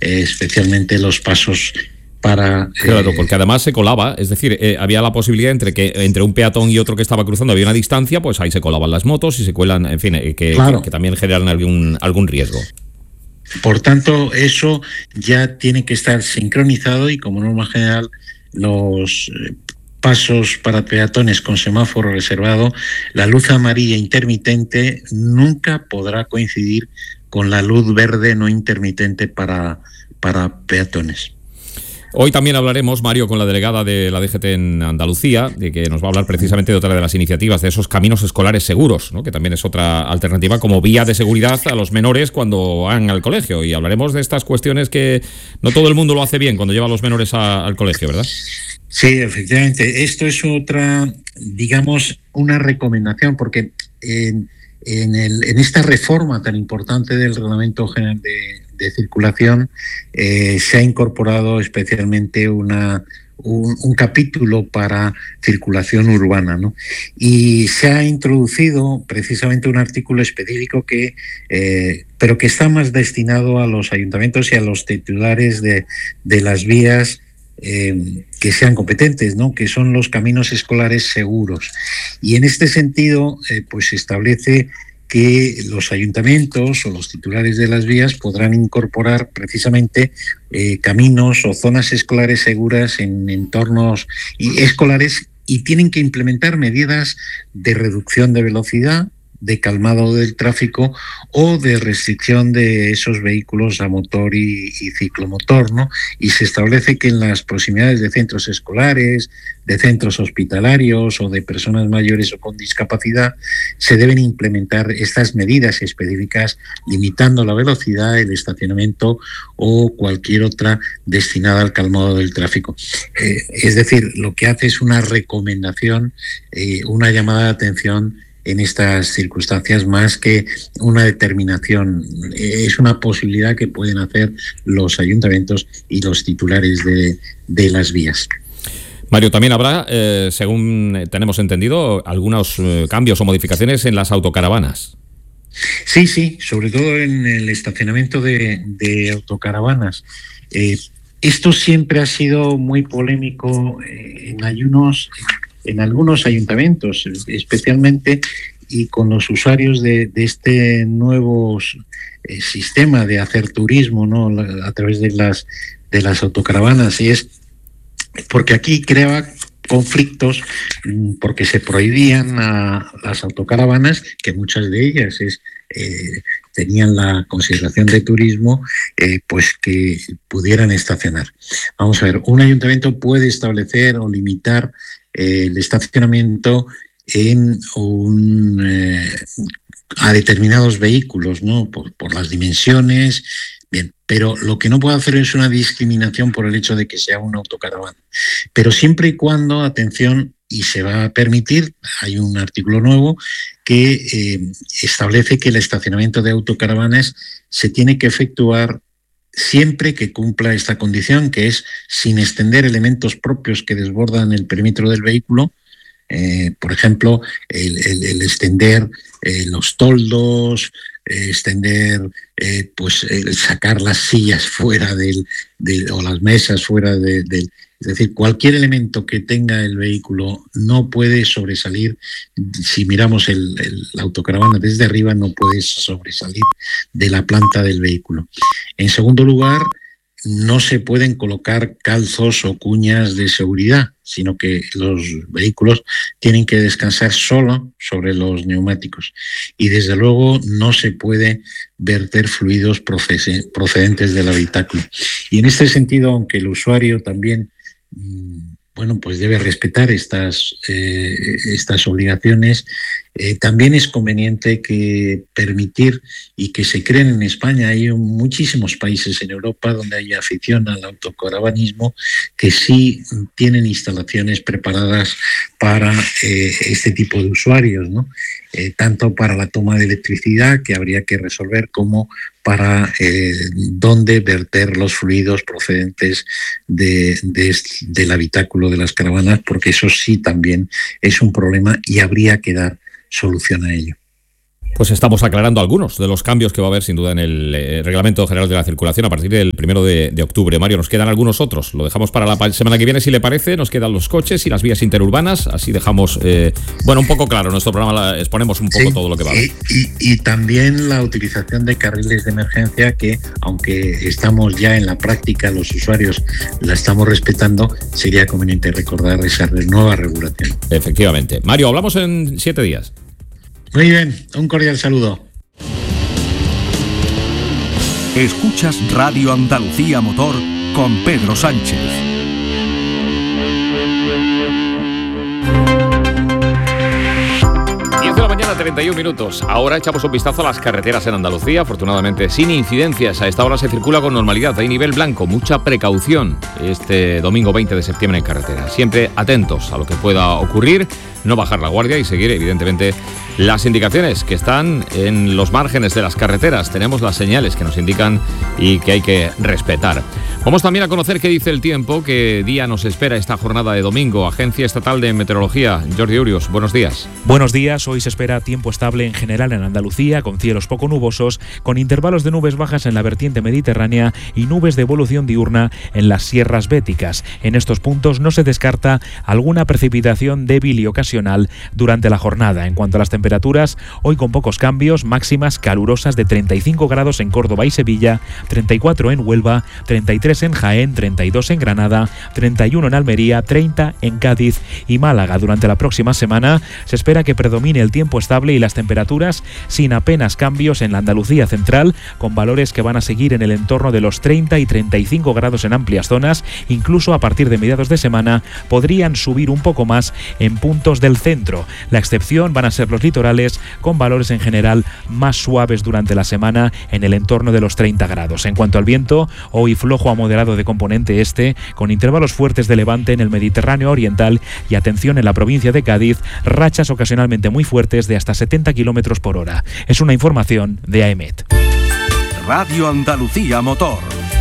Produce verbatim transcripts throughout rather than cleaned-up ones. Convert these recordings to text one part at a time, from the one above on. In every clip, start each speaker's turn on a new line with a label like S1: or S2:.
S1: eh, especialmente los pasos para...
S2: Claro, eh, porque además se colaba, es decir, eh, había la posibilidad entre que entre un peatón y otro que estaba cruzando había una distancia, pues ahí se colaban las motos y se cuelan, en fin, eh, que, claro. que, que también generan algún, algún riesgo.
S1: Por tanto, eso ya tiene que estar sincronizado y como norma general los pasos para peatones con semáforo reservado, la luz amarilla intermitente nunca podrá coincidir con la luz verde no intermitente para, para peatones.
S2: Hoy también hablaremos, Mario, con la delegada de la D G T en Andalucía, de que nos va a hablar precisamente de otra de las iniciativas, de esos caminos escolares seguros, ¿no? Que también es otra alternativa como vía de seguridad a los menores cuando van al colegio. Y hablaremos de estas cuestiones que no todo el mundo lo hace bien cuando lleva a los menores a, al colegio, ¿verdad?
S1: Sí, efectivamente. Esto es otra, digamos, una recomendación, porque en, en, el, en esta reforma tan importante del Reglamento General de de circulación eh, se ha incorporado especialmente una, un, un capítulo para circulación urbana, ¿no? Y se ha introducido precisamente un artículo específico que, eh, pero que está más destinado a los ayuntamientos y a los titulares de, de las vías eh, que sean competentes, ¿no? Que son los caminos escolares seguros. Y en este sentido, eh, pues se establece que los ayuntamientos o los titulares de las vías podrán incorporar precisamente eh, caminos o zonas escolares seguras en entornos escolares y tienen que implementar medidas de reducción de velocidad, de calmado del tráfico o de restricción de esos vehículos a motor y, y ciclomotor, ¿no? Y se establece que en las proximidades de centros escolares, de centros hospitalarios o de personas mayores o con discapacidad se deben implementar estas medidas específicas limitando la velocidad, el estacionamiento o cualquier otra destinada al calmado del tráfico. Eh, es decir, lo que hace es una recomendación, eh, una llamada de atención en estas circunstancias más que una determinación. Es una posibilidad que pueden hacer los ayuntamientos y los titulares de, de las vías.
S2: Mario, también habrá, eh, según tenemos entendido, algunos eh, cambios o modificaciones en las autocaravanas.
S1: Sí, sí, sobre todo en el estacionamiento de, de autocaravanas. Eh, esto siempre ha sido muy polémico eh, en ayunos... en algunos ayuntamientos, especialmente y con los usuarios de, de este nuevo eh, sistema de hacer turismo, ¿no? A través de las de las autocaravanas, y es porque aquí creaba conflictos porque se prohibían a las autocaravanas, que muchas de ellas es eh, tenían la consideración de turismo, eh, pues que pudieran estacionar. Vamos a ver, un ayuntamiento puede establecer o limitar eh, el estacionamiento en un, eh, a determinados vehículos, ¿no? Por, por las dimensiones, bien, pero lo que no puede hacer es una discriminación por el hecho de que sea una autocaravana. Pero siempre y cuando, atención, y se va a permitir, hay un artículo nuevo que eh, establece que el estacionamiento de autocaravanas se tiene que efectuar siempre que cumpla esta condición, que es sin extender elementos propios que desbordan el perímetro del vehículo, eh, por ejemplo, el, el, el extender eh, los toldos, eh, extender, eh, pues el sacar las sillas fuera del, del o las mesas fuera del... De, es decir, cualquier elemento que tenga el vehículo no puede sobresalir. Si miramos el, el, la autocaravana desde arriba, no puede sobresalir de la planta del vehículo. En segundo lugar, no se pueden colocar calzos o cuñas de seguridad, sino que los vehículos tienen que descansar solo sobre los neumáticos. Y desde luego no se puede verter fluidos procedentes del habitáculo. Y en este sentido, aunque el usuario también bueno, pues debe respetar estas, eh, estas obligaciones, eh, también es conveniente que permitir y que se creen en España. Hay muchísimos países en Europa donde hay afición al autocaravanismo que sí tienen instalaciones preparadas para eh, este tipo de usuarios, ¿no? Eh, tanto para la toma de electricidad, que habría que resolver, como para eh, dónde verter los fluidos procedentes de, de, del habitáculo de las caravanas, porque eso sí también es un problema y habría que dar solución a ello.
S2: Pues estamos aclarando algunos de los cambios que va a haber sin duda en el eh, Reglamento General de la Circulación a partir del primero de, de octubre. Mario, nos quedan algunos otros. Lo dejamos para la semana que viene, si le parece. Nos quedan los coches y las vías interurbanas. Así dejamos, eh, bueno, un poco claro. En nuestro programa la, exponemos un poco sí, todo lo que va a haber.
S1: Y, y, y también la utilización de carriles de emergencia que, aunque estamos ya en la práctica, los usuarios la estamos respetando, sería conveniente recordar esa nueva regulación.
S2: Efectivamente. Mario, hablamos en siete días.
S1: Muy bien, un cordial saludo.
S3: Escuchas Radio Andalucía Motor con Pedro Sánchez.
S2: diez de la mañana, treinta y un minutos. Ahora echamos un vistazo a las carreteras en Andalucía. Afortunadamente, sin incidencias. A esta hora se circula con normalidad. Hay nivel blanco. Mucha precaución este domingo veinte de septiembre en carretera. Siempre atentos a lo que pueda ocurrir. No bajar la guardia y seguir, evidentemente, las indicaciones que están en los márgenes de las carreteras. Tenemos las señales que nos indican y que hay que respetar. Vamos también a conocer qué dice el tiempo, qué día nos espera esta jornada de domingo. Agencia Estatal de Meteorología, Jordi Urios, buenos días.
S4: Buenos días, hoy se espera tiempo estable en general en Andalucía, con cielos poco nubosos, con intervalos de nubes bajas en la vertiente mediterránea y nubes de evolución diurna en las sierras béticas. En estos puntos no se descarta alguna precipitación débil y ocasional durante la jornada. En cuanto a las temperaturas, hoy con pocos cambios, máximas calurosas de treinta y cinco grados en Córdoba y Sevilla, treinta y cuatro en Huelva, treinta y tres en Jaén, treinta y dos en Granada, treinta y uno en Almería, treinta en Cádiz y Málaga. Durante la próxima semana se espera que predomine el tiempo estable y las temperaturas sin apenas cambios en la Andalucía central, con valores que van a seguir en el entorno de los treinta y treinta y cinco grados en amplias zonas. Incluso a partir de mediados de semana podrían subir un poco más en puntos del centro. La excepción van a ser los litorales, con valores en general más suaves durante la semana en el entorno de los treinta grados. En cuanto al viento, hoy flojo a moderado de componente este, con intervalos fuertes de levante en el Mediterráneo oriental y atención en la provincia de Cádiz, rachas ocasionalmente muy fuertes de hasta setenta kilómetros por hora. Es una información de AEMET.
S3: Radio Andalucía Motor.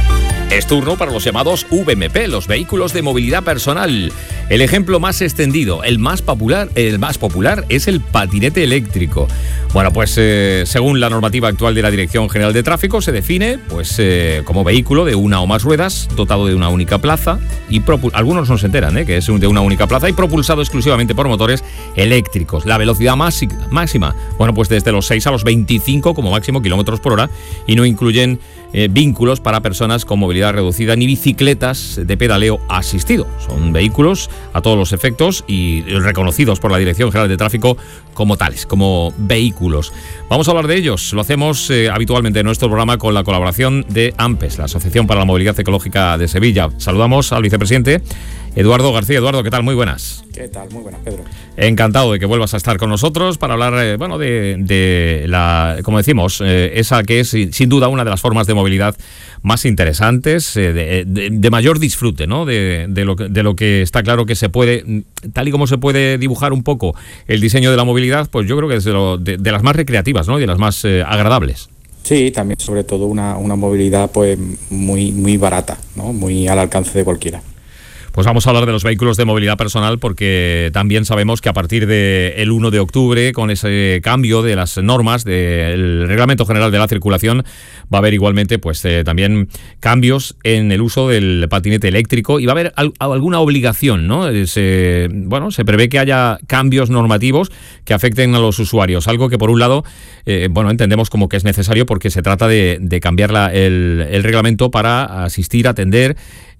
S2: Es turno para los llamados V M P, los vehículos de movilidad personal. El ejemplo más extendido, el más popular, el más popular es el patinete eléctrico. Bueno, pues eh, según la normativa actual de la Dirección General de Tráfico, se define pues eh, como vehículo de una o más ruedas, dotado de una única plaza, y propu- algunos no se enteran ¿eh? que es de una única plaza, y propulsado exclusivamente por motores eléctricos. La velocidad más, máxima, bueno, pues desde los seis a los veinticinco como máximo kilómetros por hora, y no incluyen eh, vínculos para personas con movilidad reducida ni bicicletas de pedaleo asistido. Son vehículos a todos los efectos y reconocidos por la Dirección General de Tráfico como tales, como vehículos. Vamos a hablar de ellos. Lo hacemos eh, habitualmente en nuestro programa con la colaboración de AMPES, la Asociación para la Movilidad Ecológica de Sevilla. Saludamos al vicepresidente Eduardo García. Eduardo, ¿qué tal? Muy buenas.
S5: ¿Qué tal? Muy buenas, Pedro.
S2: Encantado de que vuelvas a estar con nosotros para hablar, eh, bueno, de, de la, como decimos, eh, esa que es sin duda una de las formas de movilidad más interesantes, eh, de, de, de mayor disfrute, ¿no? De, de, lo que, de lo que está claro que se puede, tal y como se puede dibujar un poco el diseño de la movilidad, pues yo creo que es de, lo, de, de las más recreativas, ¿no? Y de las más eh, agradables.
S5: Sí, también sobre todo una, una movilidad pues muy, muy barata, ¿no? Muy al alcance de cualquiera.
S2: Pues vamos a hablar de los vehículos de movilidad personal, porque también sabemos que a partir del uno de octubre, con ese cambio de las normas del Reglamento General de la Circulación, va a haber igualmente pues eh, también cambios en el uso del patinete eléctrico, y va a haber al, alguna obligación, ¿no? Se, bueno, se prevé que haya cambios normativos que afecten a los usuarios, algo que por un lado, eh, bueno, entendemos como que es necesario porque se trata de, de cambiar la, el, el reglamento para asistir, atender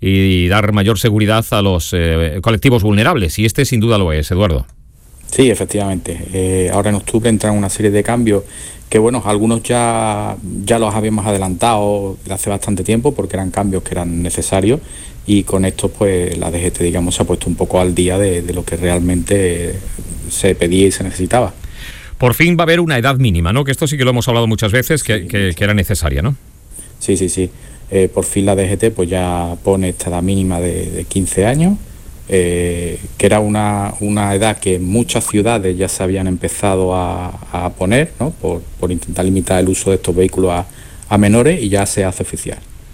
S2: y dar mayor seguridad a los eh, colectivos vulnerables, y este sin duda lo es, Eduardo.
S5: Sí, efectivamente. Eh, ahora en octubre entran una serie de cambios que, bueno, algunos ya, ya los habíamos adelantado hace bastante tiempo porque eran cambios que eran necesarios, y con esto pues la D G T, digamos, se ha puesto un poco al día de, de lo que realmente se pedía y se necesitaba.
S2: Por fin va a haber una edad mínima, ¿no? Que esto sí que lo hemos hablado muchas veces, que, sí, que, que era necesaria, ¿no?
S5: Sí, sí, sí. Eh, por fin la D G T pues ya pone esta edad mínima de, de quince años, eh, que era una, una edad que en muchas ciudades ya se habían empezado a, a poner, ¿no? por, por intentar limitar el uso de estos vehículos a, a menores, y ya se hace oficial.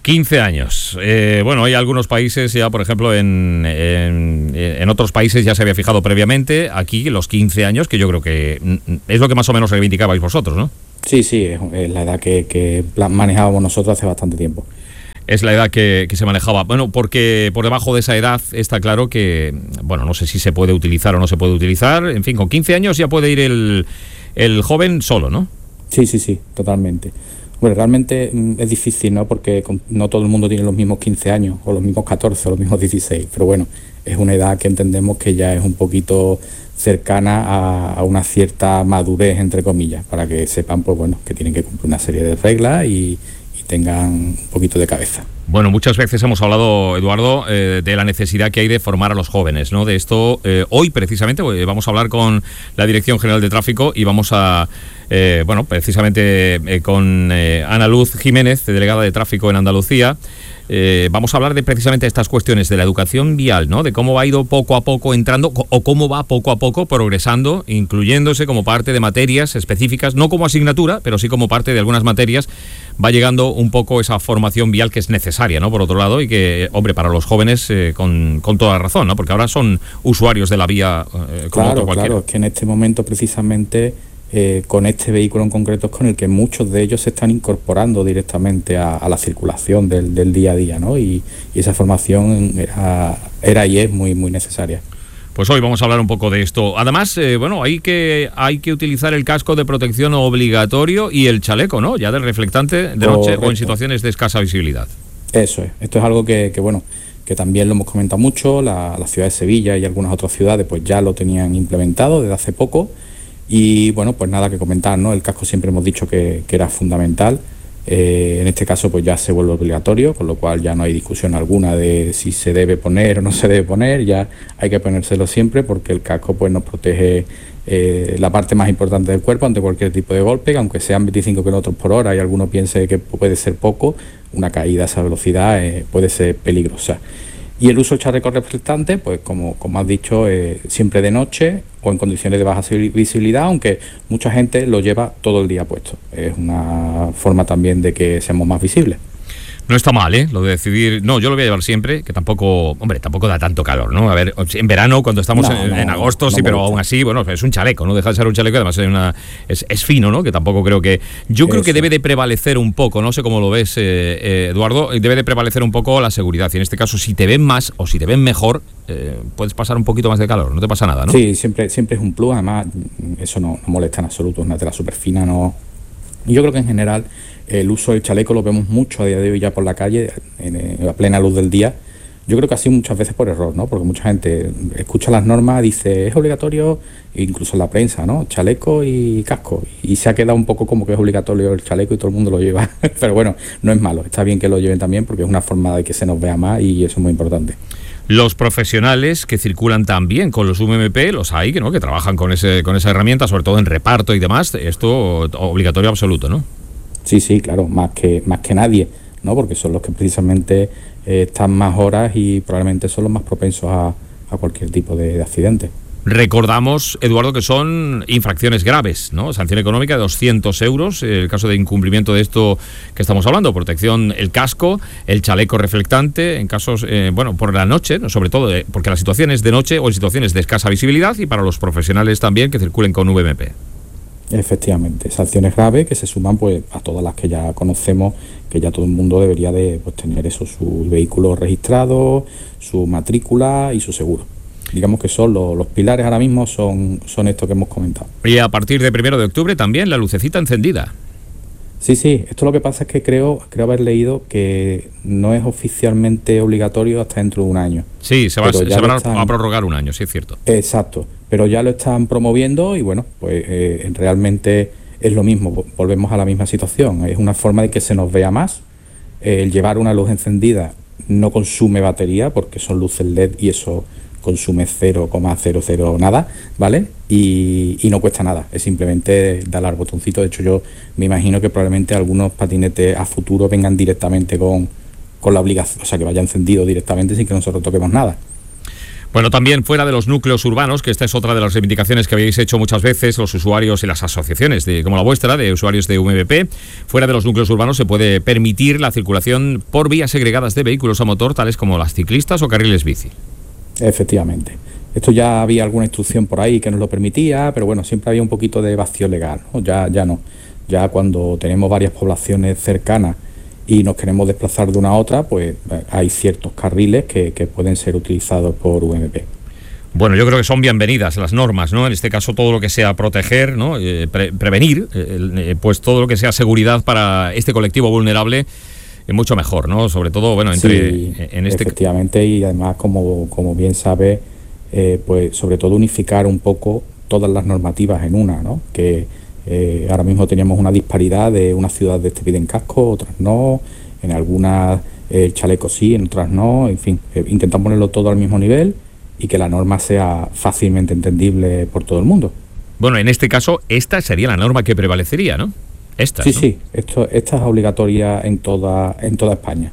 S2: quince años. Eh, bueno, hay algunos países ya, por ejemplo, en, en, en otros países ya se había fijado previamente. Aquí los quince años, que yo creo que es lo que más o menos reivindicabais vosotros, ¿no?
S5: Sí, sí, es, es la edad que, que manejábamos nosotros hace bastante tiempo.
S2: Es la edad que, que se manejaba. Bueno, porque por debajo de esa edad está claro que, bueno, no sé si se puede utilizar o no se puede utilizar. En fin, con quince años ya puede ir el, el joven solo, ¿no?
S5: Sí, sí, sí, totalmente. Bueno, realmente es difícil, ¿no? Porque no todo el mundo tiene los mismos quince años, o los mismos catorce, o los mismos dieciséis. Pero bueno, es una edad que entendemos que ya es un poquito cercana a, a una cierta madurez, entre comillas, para que sepan, pues bueno, que tienen que cumplir una serie de reglas y, y tengan un poquito de cabeza.
S2: Bueno, muchas veces hemos hablado, Eduardo, eh, de la necesidad que hay de formar a los jóvenes, ¿no? De esto, eh, hoy precisamente vamos a hablar con la Dirección General de Tráfico y vamos a, eh, bueno, precisamente eh, con eh, Ana Luz Jiménez, delegada de Tráfico en Andalucía. Eh, vamos a hablar de precisamente estas cuestiones de la educación vial, ¿no? De cómo ha ido poco a poco entrando o cómo va poco a poco progresando, incluyéndose como parte de materias específicas, no como asignatura, pero sí como parte de algunas materias, va llegando un poco esa formación vial que es necesaria, ¿no? Por otro lado, y que, hombre, para los jóvenes eh, con, con toda razón, ¿no? Porque ahora son usuarios de la vía eh, como
S5: claro,
S2: otro cualquiera.
S5: Claro, es que en este momento precisamente eh, con este vehículo en concreto es con el que muchos de ellos se están incorporando directamente a, a la circulación del, del día a día, ¿no? Y, y esa formación era, era y es muy, muy necesaria.
S2: Pues hoy vamos a hablar un poco de esto. Además, eh, bueno, hay que hay que utilizar el casco de protección obligatorio y el chaleco, ¿no? Ya del reflectante de noche o en situaciones de escasa visibilidad.
S5: Eso es. Esto es algo que, que bueno, que también lo hemos comentado mucho. La, la ciudad de Sevilla y algunas otras ciudades pues ya lo tenían implementado desde hace poco. Y bueno, pues nada que comentar, ¿no? El casco siempre hemos dicho que, que era fundamental. Eh, en este caso pues ya se vuelve obligatorio, con lo cual ya no hay discusión alguna de si se debe poner o no se debe poner, ya hay que ponérselo siempre porque el casco pues nos protege eh, la parte más importante del cuerpo ante cualquier tipo de golpe, aunque sean veinticinco kilómetros por hora y alguno piense que puede ser poco, una caída a esa velocidad eh, puede ser peligrosa. Y el uso del chaleco reflectante, pues como, como has dicho, eh, siempre de noche o en condiciones de baja visibilidad, aunque mucha gente lo lleva todo el día puesto. Es una forma también de que seamos más visibles.
S2: No está mal, ¿eh? Lo de decidir... No, yo lo voy a llevar siempre, que tampoco... Hombre, tampoco da tanto calor, ¿no? A ver, en verano, cuando estamos no, en, no, en agosto, no, sí, no pero aún así, bueno, es un chaleco, ¿no? Deja de ser un chaleco, además es, una, es, es fino, ¿no? Que tampoco creo que... Yo creo Eso. que debe de prevalecer un poco, no sé cómo lo ves, eh, eh, Eduardo, debe de prevalecer un poco la seguridad. Y en este caso, si te ven más o si te ven mejor, eh, puedes pasar un poquito más de calor, no te pasa nada, ¿no?
S5: Sí, siempre, siempre es un plus, además, eso no, no molesta en absoluto, es una tela súper fina, no... Yo creo que en general el uso del chaleco lo vemos mucho a día de hoy ya por la calle, en, en, a plena luz del día. Yo creo que así muchas veces por error, ¿no? Porque mucha gente escucha las normas, dice es obligatorio, incluso en la prensa, ¿no? Chaleco y casco. Y se ha quedado un poco como que es obligatorio el chaleco y todo el mundo lo lleva. Pero bueno, no es malo, está bien que lo lleven también porque es una forma de que se nos vea más y eso es muy importante.
S2: Los profesionales que circulan también con los U M P, los hay, ¿no? Que trabajan con ese con esa herramienta, sobre todo en reparto y demás, esto obligatorio absoluto, ¿no?
S5: Sí, sí, claro, más que más que nadie, ¿no? Porque son los que precisamente eh, están más horas y probablemente son los más propensos a, a cualquier tipo de, de accidente.
S2: Recordamos, Eduardo, que son infracciones graves, ¿no? Sanción económica de doscientos euros, el caso de incumplimiento de esto que estamos hablando, protección, el casco, el chaleco reflectante, en casos, eh, bueno, por la noche, sobre todo, eh, porque la situación es de noche o en situaciones de escasa visibilidad y para los profesionales también que circulen con U M P.
S5: Efectivamente, sanciones graves que se suman pues a todas las que ya conocemos, que ya todo el mundo debería de pues, tener eso, su vehículo registrado, su matrícula y su seguro. Digamos que son los, los pilares ahora mismo son, son estos que hemos comentado.
S2: Y a partir de primero de octubre también la lucecita encendida.
S5: Sí, sí, esto lo que pasa es que creo, creo haber leído que no es oficialmente obligatorio hasta dentro de un año.
S2: Sí, se va, se va están... a prorrogar un año, sí es cierto.
S5: Exacto, pero ya lo están promoviendo y bueno, pues eh, realmente es lo mismo, volvemos a la misma situación. Es una forma de que se nos vea más. Eh, el llevar una luz encendida no consume batería porque son luces L E D y eso consume cero coma cero cero nada, ¿vale? Y, y no cuesta nada, es simplemente darle al botoncito. De hecho, yo me imagino que probablemente algunos patinetes a futuro vengan directamente con, con la obligación, o sea, que vaya encendido directamente sin que nosotros toquemos nada.
S2: Bueno, también fuera de los núcleos urbanos, que esta es otra de las reivindicaciones que habéis hecho muchas veces los usuarios y las asociaciones de, como la vuestra, de usuarios de U M V P, fuera de los núcleos urbanos se puede permitir la circulación por vías segregadas de vehículos a motor, tales como las ciclistas o carriles bici.
S5: Efectivamente. Esto ya había alguna instrucción por ahí que nos lo permitía, pero bueno, siempre había un poquito de vacío legal, ¿no? Ya, ya no. Ya cuando tenemos varias poblaciones cercanas y nos queremos desplazar de una a otra, pues hay ciertos carriles que, que pueden ser utilizados por U M P.
S2: Bueno, yo creo que son bienvenidas las normas, ¿no? En este caso todo lo que sea proteger, ¿no? Eh, pre prevenir, eh, pues todo lo que sea seguridad para este colectivo vulnerable es mucho mejor, ¿no? Sobre todo, bueno, entre
S5: sí,
S2: en este
S5: efectivamente, y además como, como bien sabe, eh, pues sobre todo unificar un poco todas las normativas en una, ¿no? Que Eh, ahora mismo teníamos una disparidad de unas ciudades te piden casco, otras no, en algunas el eh, chaleco sí, en otras no, en fin, eh, intentamos ponerlo todo al mismo nivel y que la norma sea fácilmente entendible por todo el mundo.
S2: Bueno, en este caso, esta sería la norma que prevalecería, ¿no? Esta,
S5: sí,
S2: ¿no?
S5: sí, esto, esta es obligatoria en toda, en toda España.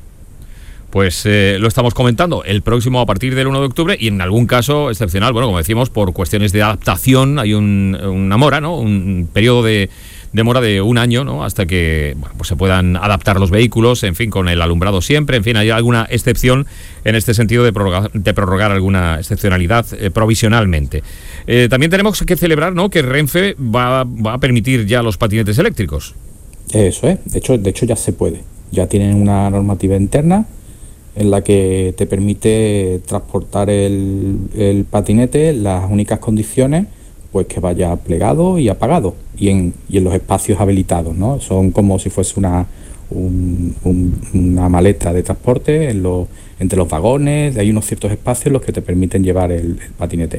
S2: Pues eh, lo estamos comentando el próximo a partir del uno de octubre y en algún caso excepcional, bueno, como decimos, por cuestiones de adaptación hay un, una mora, ¿no? Un periodo de, de mora de un año, ¿no? Hasta que bueno, pues se puedan adaptar los vehículos, en fin, con el alumbrado siempre, en fin, hay alguna excepción en este sentido de prorrogar, de prorrogar alguna excepcionalidad eh, provisionalmente. Eh, también tenemos que celebrar, ¿no?, que Renfe va, va a permitir ya los patinetes eléctricos.
S5: Eso es, de hecho, de hecho ya se puede, ya tienen una normativa interna en la que te permite transportar el, el patinete, las únicas condiciones, pues que vaya plegado y apagado, y en, y en los espacios habilitados, ¿no? Son como si fuese una, un, un, una maleta de transporte en los, entre los vagones, hay unos ciertos espacios en los que te permiten llevar el, el patinete.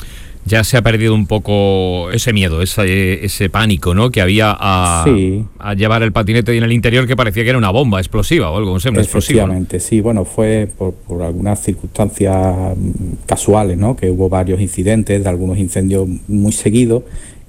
S2: Ya se ha perdido un poco ese miedo, ese, ese pánico, ¿no?, que había a,
S5: sí.
S2: a llevar el patinete en el interior, que parecía que era una bomba explosiva o algo, no sé, una explosiva.
S5: Efectivamente, sí, bueno, fue por, por algunas circunstancias casuales, ¿no?, que hubo varios incidentes de algunos incendios muy seguidos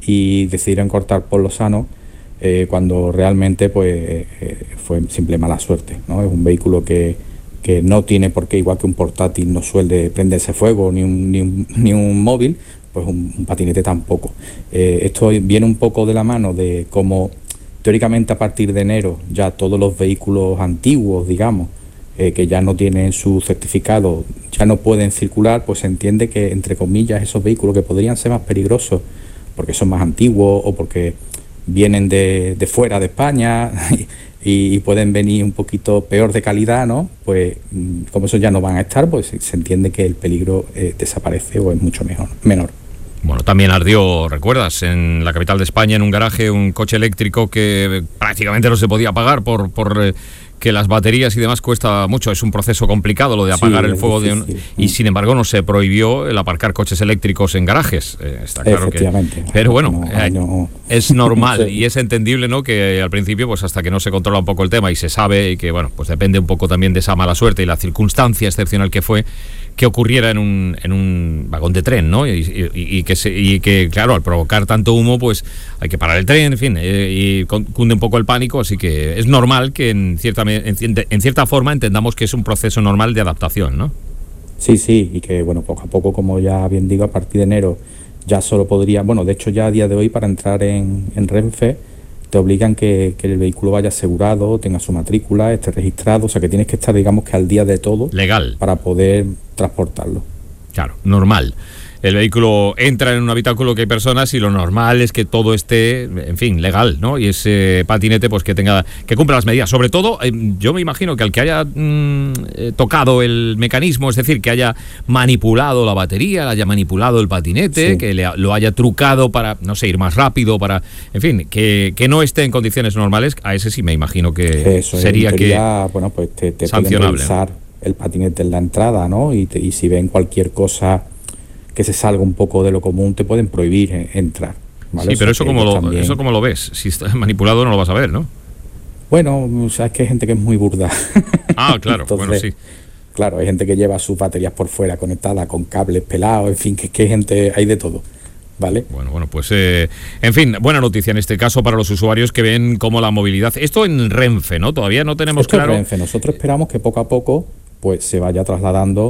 S5: y decidieron cortar por lo sano eh, cuando realmente pues eh, fue simple mala suerte, ¿no? Es un vehículo que, que no tiene por qué, igual que un portátil no suele prenderse fuego ni un, ni un, ni un móvil, pues un, un patinete tampoco. Eh, esto viene un poco de la mano de cómo teóricamente a partir de enero ya todos los vehículos antiguos, digamos, eh, que ya no tienen su certificado, ya no pueden circular, pues se entiende que, entre comillas, esos vehículos que podrían ser más peligrosos porque son más antiguos o porque vienen de, de fuera de España y, y pueden venir un poquito peor de calidad, ¿no? Pues como esos ya no van a estar, pues se entiende que el peligro eh, desaparece o es mucho mejor, menor.
S2: Bueno, también ardió, ¿recuerdas?, en la capital de España, en un garaje, un coche eléctrico que prácticamente no se podía apagar por, por eh, que las baterías y demás cuesta mucho. Es un proceso complicado lo de apagar sí, el fuego. De un, y sin embargo no se prohibió el aparcar coches eléctricos en garajes. Eh, está claro que. Pero bueno, no, eh, no. es normal y es entendible, ¿no?, que al principio, pues hasta que no se controla un poco el tema y se sabe y que, bueno, pues depende un poco también de esa mala suerte y la circunstancia excepcional que fue, que ocurriera en un, en un vagón de tren, ¿no? Y, y, y, que se, y que, claro, al provocar tanto humo, pues hay que parar el tren, en fin, eh, y cunde un poco el pánico, así que es normal que en cierta, en, en cierta forma entendamos que es un proceso normal de adaptación, ¿no?
S5: Sí, sí, y que, bueno, poco a poco, como ya bien digo, a partir de enero ya solo podría, bueno, de hecho ya a día de hoy para entrar en, en Renfe te obligan que, que el vehículo vaya asegurado, tenga su matrícula, esté registrado, o sea que tienes que estar, digamos, que al día de todo.
S2: Legal.
S5: Para poder transportarlo.
S2: Claro, normal. El vehículo entra en un habitáculo que hay personas y lo normal es que todo esté, en fin, legal, ¿no? Y ese patinete, pues que tenga, que cumpla las medidas. Sobre todo, eh, yo me imagino que al que haya mmm, eh, tocado el mecanismo, es decir, que haya manipulado la batería, haya manipulado el patinete, sí. que le, lo haya trucado para, no sé, ir más rápido, para, en fin, que, que no esté en condiciones normales, a ese sí me imagino que
S5: Eso,
S2: sería
S5: en teoría,
S2: que
S5: bueno, pues te, te pueden revisar el patinete en la entrada, ¿no? Y, te, y si ven cualquier cosa que se salga un poco de lo común, te pueden prohibir entrar, ¿vale?
S2: Sí,
S5: o sea,
S2: pero eso como, lo,
S5: también...
S2: eso como lo ves, si está manipulado no lo vas a ver, ¿no?
S5: Bueno, o sea, es que hay gente que es muy burda.
S2: Ah, claro,
S5: Entonces,
S2: bueno, sí.
S5: Claro, hay gente que lleva sus baterías por fuera conectadas con cables pelados, en fin, que, que hay gente, hay de todo, ¿vale?
S2: Bueno, bueno, pues, eh, en fin, buena noticia en este caso para los usuarios que ven cómo la movilidad... Esto en Renfe, ¿no? Todavía no tenemos
S5: Esto
S2: claro...
S5: en Renfe, nosotros esperamos que poco a poco pues se vaya trasladando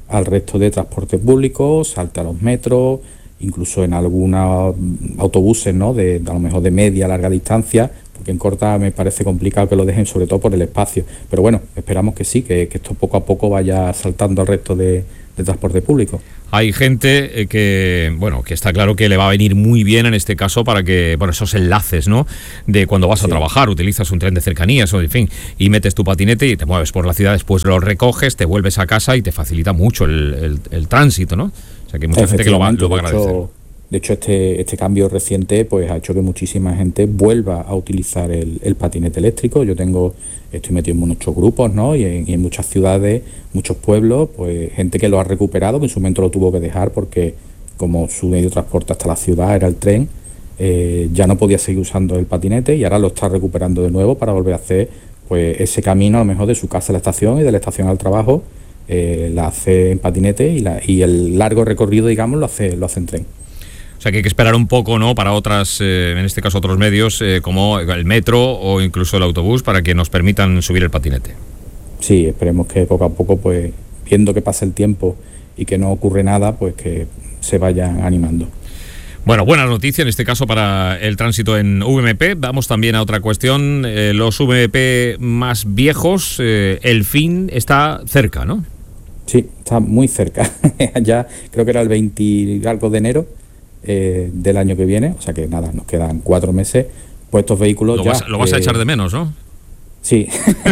S5: al resto de transporte público, salte a los metros, incluso en algunos autobuses, ¿no? de, de a lo mejor de media, larga distancia, porque en corta me parece complicado que lo dejen, sobre todo por el espacio. Pero bueno, esperamos que sí, que, que esto poco a poco vaya saltando al resto de, de transporte público.
S2: Hay gente que, bueno, que está claro que le va a venir muy bien en este caso para que, bueno, esos enlaces, ¿no? De cuando vas a sí. trabajar, utilizas un tren de cercanías o en fin, y metes tu patinete y te mueves por la ciudad, después lo recoges, te vuelves a casa y te facilita mucho el, el, el tránsito, ¿no? O sea que hay mucha gente que lo va, lo va a agradecer.
S5: De hecho, de hecho este, este cambio reciente pues ha hecho que muchísima gente vuelva a utilizar el, el patinete eléctrico. Yo tengo, estoy metido en muchos grupos, ¿no? Y en, y en muchas ciudades, muchos pueblos, pues gente que lo ha recuperado, que en su momento lo tuvo que dejar porque como su medio de transporte hasta la ciudad era el tren, eh, ya no podía seguir usando el patinete y ahora lo está recuperando de nuevo para volver a hacer pues ese camino a lo mejor de su casa a la estación y de la estación al trabajo. Eh, la hace en patinete y, la, y el largo recorrido, digamos, lo hace, lo hace en tren.
S2: O sea que hay que esperar un poco, ¿no? Para otras, eh, en este caso otros medios, eh, como el metro o incluso el autobús, para que nos permitan subir el patinete.
S5: Sí, esperemos que poco a poco, pues, viendo que pasa el tiempo y que no ocurre nada, pues que se vayan animando.
S2: Bueno, buena noticia en este caso para el tránsito en V M P. Vamos también a otra cuestión. Eh, los V M P más viejos, eh, el fin está cerca, ¿no?
S5: Sí, está muy cerca. Ya creo que era el veinte y algo de enero eh, del año que viene. O sea que nada, nos quedan cuatro meses. Pues estos vehículos
S2: lo
S5: ya...
S2: Vas, lo vas eh, a echar de menos, ¿no?
S5: Sí.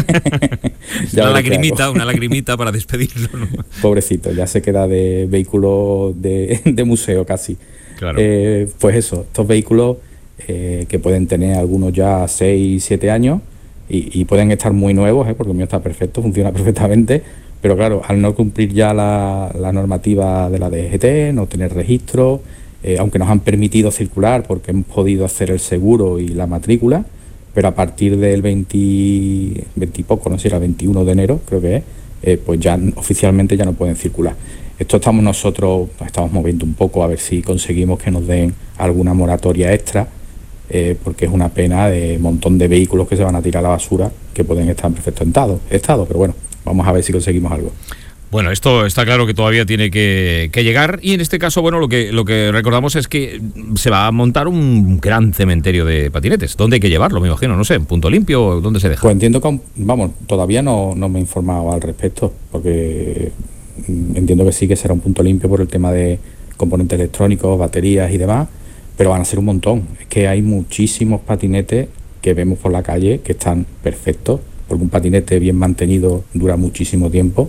S2: una lagrimita, una lagrimita para despedirlo, ¿no?
S5: Pobrecito, ya se queda de vehículo de, de museo casi.
S2: Claro.
S5: Eh, pues eso, estos vehículos eh, que pueden tener algunos ya seis, siete años y, y pueden estar muy nuevos, eh, porque el mío está perfecto, funciona perfectamente, pero claro, al no cumplir ya la, la normativa de la D G T, no tener registro, eh, aunque nos han permitido circular porque hemos podido hacer el seguro y la matrícula, pero a partir del veinte, veinte y poco, no sé si era veintiuno de enero, creo que es, eh, pues ya oficialmente ya no pueden circular. Esto estamos nosotros, nos estamos moviendo un poco a ver si conseguimos que nos den alguna moratoria extra, eh, porque es una pena de un montón de vehículos que se van a tirar a la basura que pueden estar en perfecto estado, estado, pero bueno, vamos a ver si conseguimos algo.
S2: Bueno, esto está claro que todavía tiene que, que llegar y en este caso, bueno, lo que, lo que recordamos es que se va a montar un gran cementerio de patinetes. ¿Dónde hay que llevarlo? Me imagino, no sé, ¿en Punto Limpio? ¿Dónde se deja?
S5: Pues entiendo que, vamos, todavía no, no me he informado al respecto, porque entiendo que sí que será un punto limpio por el tema de componentes electrónicos, baterías y demás, pero van a ser un montón. Es que hay muchísimos patinetes que vemos por la calle que están perfectos, porque un patinete bien mantenido dura muchísimo tiempo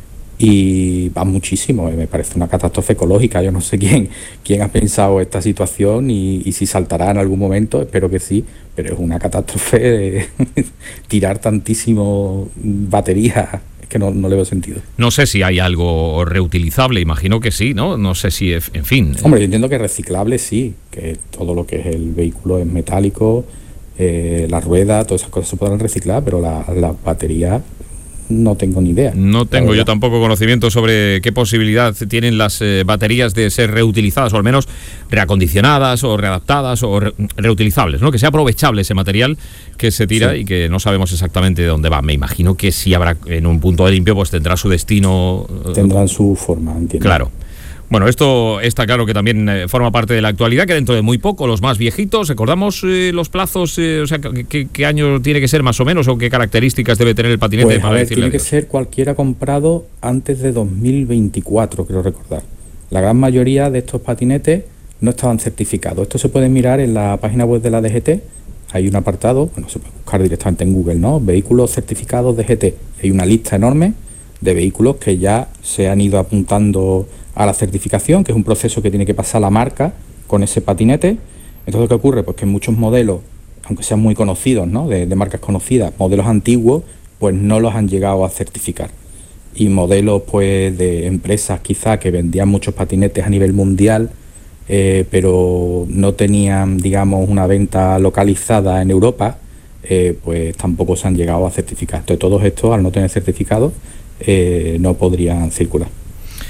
S5: y va muchísimo. Me parece una catástrofe ecológica. Yo no sé quién, quién ha pensado esta situación y, y si saltará en algún momento, espero que sí, pero es una catástrofe de tirar tantísimo baterías. Que no, no le veo sentido.
S2: No sé si hay algo reutilizable, imagino que sí, ¿no? No sé si, en fin...
S5: Hombre, yo entiendo que reciclable sí, que todo lo que es el vehículo es metálico, eh, la rueda, todas esas cosas se podrán reciclar, pero la, la batería no tengo ni idea.
S2: No tengo yo tampoco conocimiento sobre qué posibilidad tienen las eh, baterías de ser reutilizadas, o al menos reacondicionadas o readaptadas o re reutilizables, ¿no? Que sea aprovechable ese material que se tira sí. Y que no sabemos exactamente de dónde va. Me imagino que si habrá en un punto de limpio, pues tendrá su destino.
S5: Tendrán su forma, entiendo.
S2: Claro. Bueno, esto está claro que también eh, forma parte de la actualidad, que dentro de muy poco los más viejitos, recordamos eh, los plazos, eh, o sea, ¿qué, qué año tiene que ser más o menos o qué características debe tener el patinete?
S5: Pues,
S2: para
S5: a ver,
S2: decirle
S5: tiene que ser cualquiera comprado antes de dos mil veinticuatro, creo recordar. La gran mayoría de estos patinetes no estaban certificados. Esto se puede mirar en la página web de la D G T. Hay un apartado, bueno, se puede buscar directamente en Google, ¿no? Vehículos certificados D G T. Hay una lista enorme de vehículos que ya se han ido apuntando a la certificación, que es un proceso que tiene que pasar la marca con ese patinete. Entonces, ¿qué ocurre? Pues que en muchos modelos, aunque sean muy conocidos, ¿no? de, de marcas conocidas, modelos antiguos, pues no los han llegado a certificar. Y modelos pues de empresas quizá que vendían muchos patinetes a nivel mundial, eh, pero no tenían, digamos, una venta localizada en Europa, eh, pues tampoco se han llegado a certificar. Entonces, todos estos, al no tener certificado, eh, no podrían circular.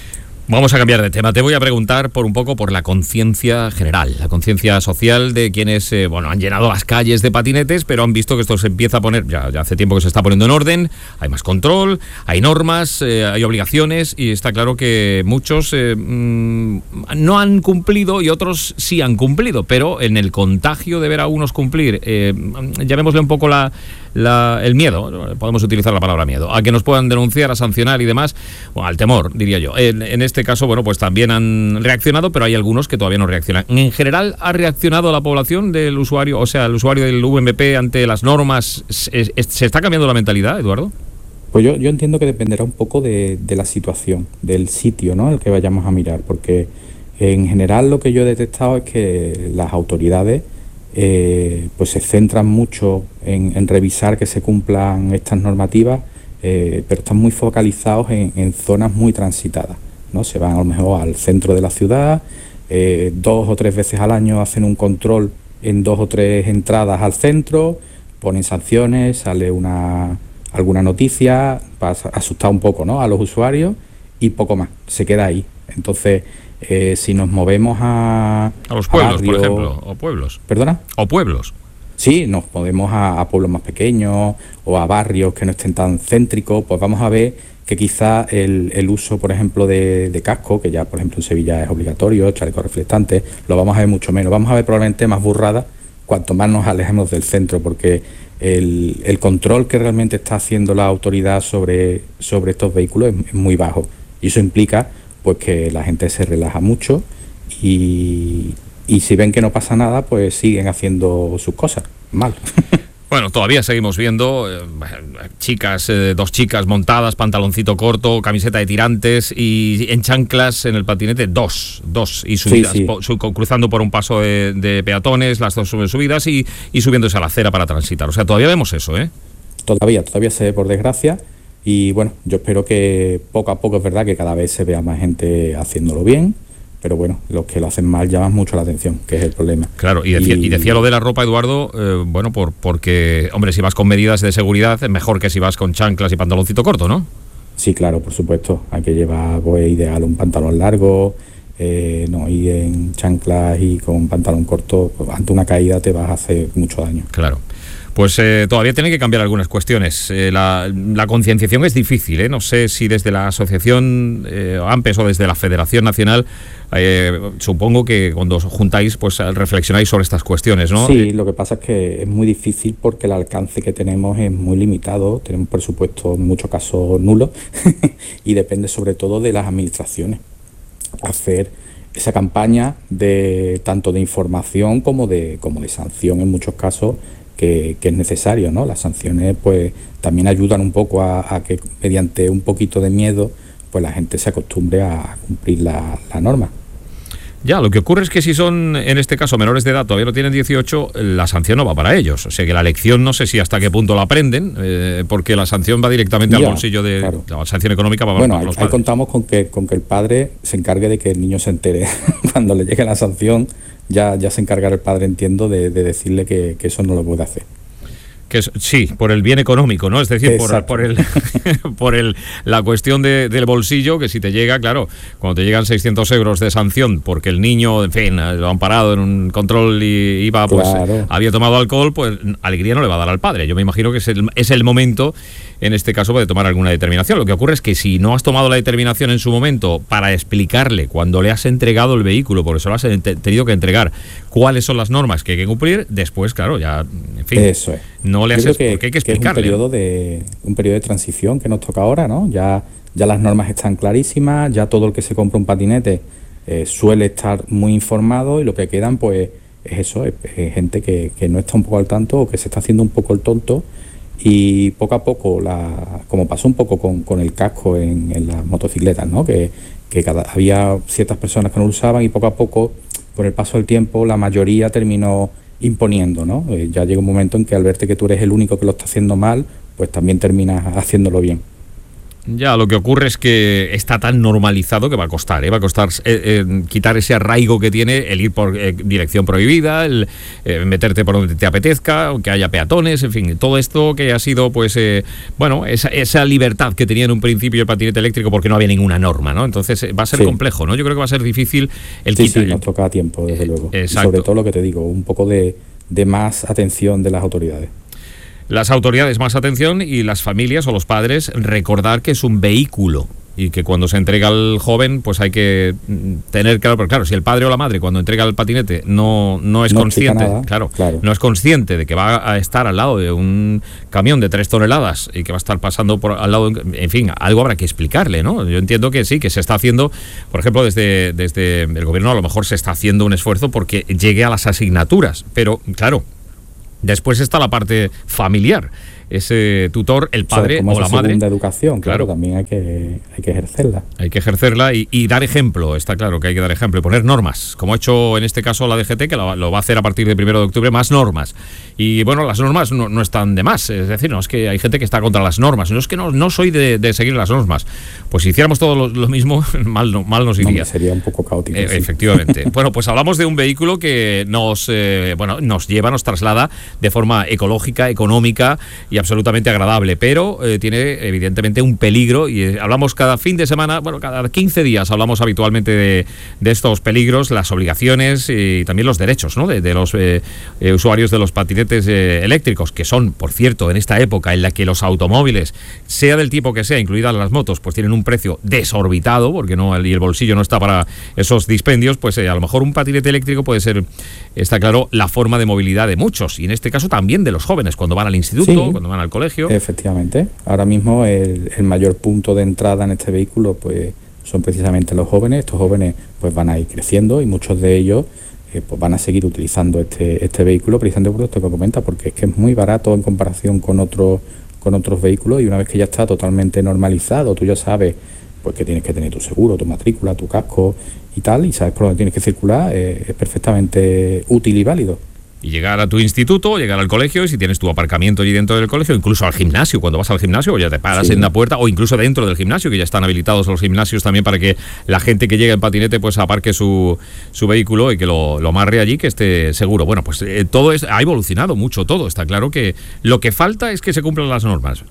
S2: Vamos a cambiar de tema. Te voy a preguntar por un poco por la conciencia general, la conciencia social de quienes eh, bueno, han llenado las calles de patinetes, pero han visto que esto se empieza a poner, ya, ya hace tiempo que se está poniendo en orden, hay más control, hay normas, eh, hay obligaciones, y está claro que muchos eh, mmm, no han cumplido y otros sí han cumplido, pero en el contagio de ver a unos cumplir, eh, llamémosle un poco la, la, el miedo, podemos utilizar la palabra miedo, a que nos puedan denunciar, a sancionar y demás, bueno, al temor, diría yo. En, en este este caso, bueno, pues también han reaccionado, pero hay algunos que todavía no reaccionan. En general, ¿ha reaccionado la población del usuario, o sea, el usuario del U M P ante las normas? ¿Se, se está cambiando la mentalidad, Eduardo?
S5: Pues yo, yo entiendo que dependerá un poco de, de la situación, del sitio, ¿no?, el que vayamos a mirar, porque en general lo que yo he detectado es que las autoridades eh, pues se centran mucho en, en revisar que se cumplan estas normativas, eh, pero están muy focalizados en, en zonas muy transitadas, ¿no? Se van a lo mejor al centro de la ciudad, eh, dos o tres veces al año hacen un control en dos o tres entradas al centro, ponen sanciones, sale una alguna noticia para asustar un poco, ¿no?, a los usuarios, y poco más, se queda ahí. Entonces, eh, si nos movemos a...
S2: A los pueblos,
S5: a barrio,
S2: por ejemplo, o pueblos.
S5: ¿Perdona?
S2: O pueblos.
S5: Sí, nos movemos a, a pueblos más pequeños o a barrios que no estén tan céntricos, pues vamos a ver que quizá el, el uso, por ejemplo, de, de casco, que ya, por ejemplo, en Sevilla es obligatorio, chalecos reflectantes, lo vamos a ver mucho menos. Vamos a ver probablemente más burradas cuanto más nos alejemos del centro, porque el, el control que realmente está haciendo la autoridad sobre, sobre estos vehículos es, es muy bajo. Y eso implica pues que la gente se relaja mucho y, y si ven que no pasa nada, pues siguen haciendo sus cosas mal.
S2: Bueno, todavía seguimos viendo eh, chicas, eh, dos chicas montadas, pantaloncito corto, camiseta de tirantes y en chanclas en el patinete, dos, dos, y subidas,
S5: sí, sí.
S2: Po, su, cruzando por un paso de, de peatones, las dos subidas y, y subiéndose a la acera para transitar. O sea, todavía vemos eso, ¿eh?
S5: Todavía, todavía se ve, por desgracia, y bueno, yo espero que poco a poco, es verdad que cada vez se vea más gente haciéndolo bien, pero bueno, los que lo hacen mal llaman mucho la atención, que es el problema.
S2: Claro, y decía, y... y decía lo de la ropa, Eduardo, eh, bueno, por porque, hombre, si vas con medidas de seguridad es mejor que si vas con chanclas y pantaloncito corto, ¿no?
S5: Sí, claro, por supuesto, hay que llevar, pues, ideal un pantalón largo, eh, no ir en chanclas y con un pantalón corto, pues, ante una caída te vas a hacer mucho daño.
S2: Claro. Pues eh, todavía tienen que cambiar algunas cuestiones. Eh, la, la concienciación es difícil, ¿eh? No sé si desde la asociación eh, AMPES o desde la Federación Nacional, eh, supongo que cuando os juntáis, pues reflexionáis sobre estas cuestiones, ¿no?
S5: Sí, lo que pasa es que es muy difícil porque el alcance que tenemos es muy limitado, tenemos presupuesto en muchos casos nulo y depende sobre todo de las administraciones hacer esa campaña de tanto de información como de, como de sanción en muchos casos. Que, que es necesario, ¿no? Las sanciones pues también ayudan un poco a, a que mediante un poquito de miedo pues la gente se acostumbre a cumplir la, la norma.
S2: Ya, lo que ocurre es que si son, en este caso, menores de edad, todavía no tienen dieciocho, la sanción no va para ellos. O sea que la lección no sé si hasta qué punto la aprenden, eh, porque la sanción va directamente ya, al bolsillo de... Claro. La sanción económica va
S5: bueno,
S2: para los
S5: padres. Bueno, ahí contamos con que, con que el padre se encargue de que el niño se entere. Cuando le llegue la sanción, ya, ya se encargará el padre, entiendo, de, de decirle que, que eso no lo puede hacer.
S2: Que es, sí, por el bien económico, ¿no? Es decir, por, por el por el la cuestión de, del bolsillo, que si te llega, claro, cuando te llegan seiscientos euros de sanción porque el niño, en fin, lo han parado en un control y iba, pues, claro, había tomado alcohol, pues alegría no le va a dar al padre. Yo me imagino que es el, es el momento, en este caso, de tomar alguna determinación. Lo que ocurre es que si no has tomado la determinación en su momento para explicarle cuando le has entregado el vehículo, porque se lo has tenido que entregar, cuáles son las normas que hay que cumplir, después, claro, ya, en fin,
S5: eso es.
S2: No le haces,
S5: que,
S2: porque hay que explicarle.
S5: Que es un periodo de un periodo de transición que nos toca ahora, ¿no? Ya, ya las normas están clarísimas, ya todo el que se compra un patinete eh, suele estar muy informado y lo que quedan, pues, es eso, es, es gente que, que no está un poco al tanto o que se está haciendo un poco el tonto y poco a poco, la, como pasó un poco con, con el casco en, en las motocicletas, ¿no? Que, que cada, había ciertas personas que no lo usaban y poco a poco, con el paso del tiempo, la mayoría terminó imponiendo, ¿no? Eh, ya llega un momento en que al verte que tú eres el único que lo está haciendo mal, pues también terminas haciéndolo bien.
S2: Ya, lo que ocurre es que está tan normalizado que va a costar, ¿eh? Va a costar eh, eh, quitar ese arraigo que tiene el ir por eh, dirección prohibida, el eh, meterte por donde te apetezca, que haya peatones, en fin, todo esto que ha sido, pues, eh, bueno, esa, esa libertad que tenía en un principio el patinete eléctrico porque no había ninguna norma, ¿no? Entonces eh, va a ser sí. complejo, ¿no? Yo creo que va a ser difícil el
S5: sí,
S2: quitar.
S5: Sí, nos toca a tiempo, desde luego.
S2: Exacto.
S5: Y sobre todo lo que te digo, un poco de, de más atención de las autoridades.
S2: Las autoridades más atención y las familias o los padres recordar que es un vehículo y que cuando se entrega al joven pues hay que tener claro, pero claro, si el padre o la madre cuando entrega el patinete no, no es no consciente, claro, claro, no es consciente de que va a estar al lado de un camión de tres toneladas y que va a estar pasando por al lado, en fin, algo habrá que explicarle, ¿no? Yo entiendo que sí, que se está haciendo, por ejemplo, desde, desde el gobierno a lo mejor se está haciendo un esfuerzo porque llegue a las asignaturas, pero claro, después está la parte familiar. Ese tutor, el padre o, sea,
S5: como
S2: o la madre.
S5: Segunda educación, claro, claro, también hay que, hay que ejercerla.
S2: Hay que ejercerla y, y dar ejemplo, está claro que hay que dar ejemplo y poner normas, como ha hecho en este caso la D G T, que lo, lo va a hacer a partir del primero de octubre, más normas. Y bueno, las normas no, no están de más, es decir, no es que hay gente que está contra las normas, no es que no, no soy de, de seguir las normas. Pues si hiciéramos todo lo, lo mismo, mal, no, mal nos iría.
S5: No, sería un poco caótico.
S2: Eh,
S5: sí.
S2: Efectivamente. Bueno, pues hablamos de un vehículo que nos, eh, bueno, nos lleva, nos traslada de forma ecológica, económica y absolutamente agradable. Pero eh, tiene evidentemente un peligro y eh, hablamos cada fin de semana, bueno, cada quince días hablamos habitualmente de, de estos peligros, las obligaciones y también los derechos, ¿no? de, de los eh, eh, usuarios de los patinetes eh, eléctricos, que son, por cierto, en esta época en la que los automóviles, sea del tipo que sea, incluidas las motos, pues tienen un precio desorbitado, porque no y el bolsillo no está para esos dispendios, pues eh, a lo mejor un patinete eléctrico puede ser, está claro, la forma de movilidad de muchos, y en este caso también de los jóvenes, cuando van al instituto, sí, cuando van al colegio.
S5: Efectivamente. Ahora mismo el, el mayor punto de entrada en este vehículo pues son precisamente los jóvenes. Estos jóvenes pues van a ir creciendo y muchos de ellos eh, pues van a seguir utilizando este, este vehículo precisamente por esto que comenta, porque es que es muy barato en comparación con otros con otros vehículos y una vez que ya está totalmente normalizado, tú ya sabes pues que tienes que tener tu seguro, tu matrícula, tu casco y tal, y sabes por dónde tienes que circular, eh, es perfectamente útil y válido.
S2: Y llegar a tu instituto, llegar al colegio, y si tienes tu aparcamiento allí dentro del colegio, incluso al gimnasio, cuando vas al gimnasio, o ya te paras sí. en la puerta, o incluso dentro del gimnasio, que ya están habilitados los gimnasios también para que la gente que llegue en patinete pues aparque su, su vehículo y que lo, lo amarre allí, que esté seguro. Bueno, pues eh, todo es, ha evolucionado mucho todo, está claro que lo que falta es que se cumplan las normas.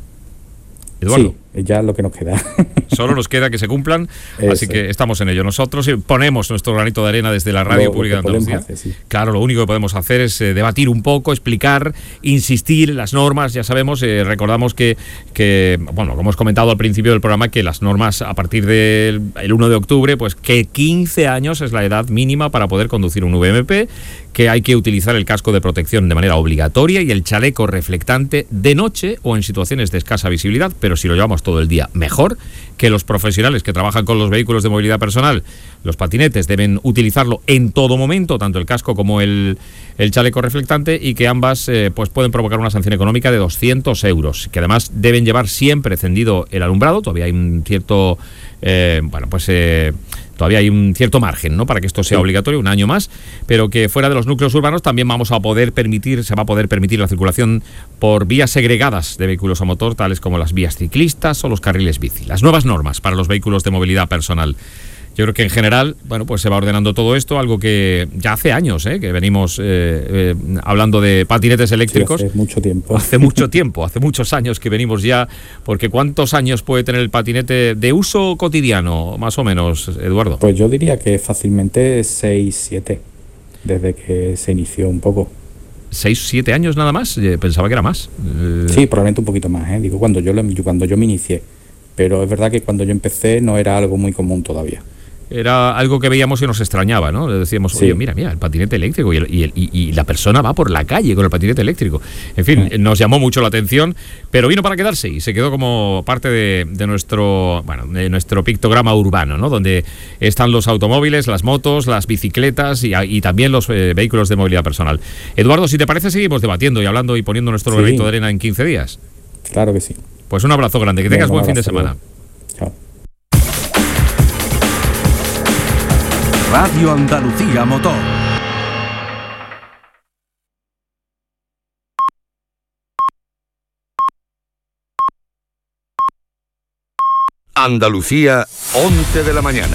S2: Eduardo.
S5: Sí, ya es lo que nos queda.
S2: Solo nos queda que se cumplan, Eso. Así que estamos en ello. Nosotros ponemos nuestro granito de arena desde la Radio lo, Pública de Andalucía. Hacer, sí. Claro, lo único que podemos hacer es eh, debatir un poco, explicar, insistir en las normas. Ya sabemos, eh, recordamos que, que, bueno, como hemos comentado al principio del programa, que las normas a partir del uno de octubre, pues que quince años es la edad mínima para poder conducir un V M P, que hay que utilizar el casco de protección de manera obligatoria y el chaleco reflectante de noche o en situaciones de escasa visibilidad, pero si lo llevamos todo el día, mejor. Que los profesionales que trabajan con los vehículos de movilidad personal, los patinetes, deben utilizarlo en todo momento, tanto el casco como el, el chaleco reflectante, y que ambas eh, pues pueden provocar una sanción económica de doscientos euros, que además deben llevar siempre encendido el alumbrado. Todavía hay un cierto, eh, bueno, pues eh, todavía hay un cierto margen, ¿no?, para que esto sea sí. obligatorio, un año más, pero que fuera de los núcleos urbanos también vamos a poder permitir, se va a poder permitir la circulación por vías segregadas de vehículos a motor, tales como las vías ciclistas o los carriles bici. Las nuevas normas para los vehículos de movilidad personal. Yo creo que en general, bueno, pues se va ordenando todo esto, algo que ya hace años, ¿eh? que venimos eh, eh, hablando de patinetes eléctricos.
S5: Sí, hace mucho tiempo.
S2: Hace mucho tiempo, hace muchos años que venimos ya, porque ¿cuántos años puede tener el patinete de uso cotidiano, más o menos, Eduardo?
S5: Pues yo diría que fácilmente seis, siete, desde que se inició un poco.
S2: ¿Seis, siete años nada más? Pensaba que era más.
S5: Sí, probablemente un poquito más, ¿eh? Digo, cuando yo, cuando yo me inicié. Pero es verdad que cuando yo empecé no era algo muy común todavía.
S2: Era algo que veíamos y nos extrañaba, ¿no? Le decíamos, oye, sí. mira, mira, el patinete eléctrico y, el, y, el, y, y la persona va por la calle con el patinete eléctrico. En fin, sí. nos llamó mucho la atención, pero vino para quedarse y se quedó como parte de, de nuestro, bueno, de nuestro pictograma urbano, ¿no? Donde están los automóviles, las motos, las bicicletas y, y también los eh, vehículos de movilidad personal. Eduardo, si te parece, seguimos debatiendo y hablando y poniendo nuestro granito sí. de arena en quince días.
S5: Claro que sí.
S2: Pues un abrazo grande, que tengas buen fin de semana.
S5: Chao.
S3: Radio Andalucía Motor.
S6: Andalucía, once de la mañana.